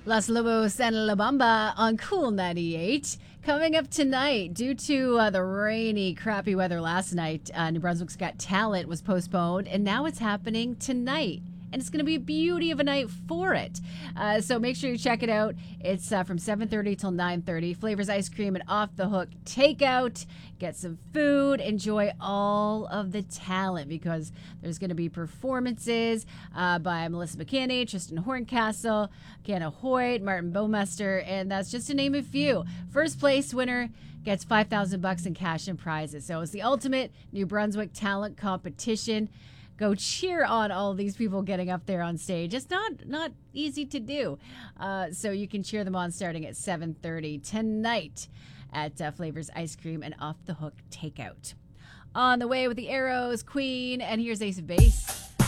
Los Lobos and La Bamba on Cool 98. Coming up tonight, due to the rainy, crappy weather last night, New Brunswick's Got Talent was postponed, and now it's happening tonight. And it's going to be a beauty of a night for it. So make sure you check it out. It's from 7:30 till 9:30. Flavors Ice Cream and Off the Hook takeout. Get some food. Enjoy all of the talent because there's going to be performances by Melissa McKinney, Tristan Horncastle, Kiana Hoyt, Martin Bowmester, and that's just to name a few. First place winner gets $5,000 in cash and prizes. So it's the ultimate New Brunswick talent competition. Go cheer on all these people getting up there on stage. It's not easy to do. So you can cheer them on starting at 7:30 tonight at Flavors Ice Cream and Off the Hook Takeout. On the way with the Arrows, Queen, and here's Ace of Base.